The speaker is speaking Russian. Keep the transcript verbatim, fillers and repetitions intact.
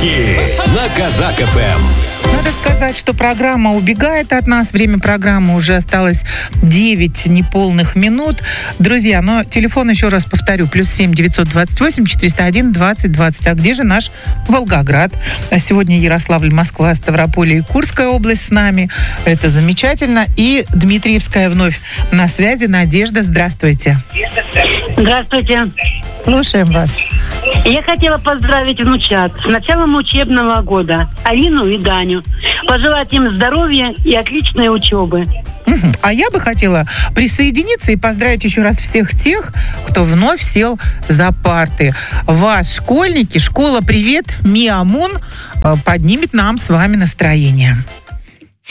Подарки на Казак эф эм. Надо сказать, что программа убегает от нас. Время программы уже осталось девять неполных минут. Друзья, но телефон, еще раз повторю, плюс семь девятьсот двадцать восемь четыреста один двадцать двадцать. А где же наш Волгоград? А сегодня Ярославль, Москва, Ставрополь и Курская область с нами. Это замечательно. И Дмитриевская вновь на связи. Надежда, здравствуйте. Здравствуйте. Слушаем вас. Я хотела поздравить внучат с началом учебного года, Алину и Даню. Пожелать им здоровья и отличной учебы. Угу. А я бы хотела присоединиться и поздравить еще раз всех тех, кто вновь сел за парты. Вас, школьники, школа «Привет», Миамун поднимет нам с вами настроение.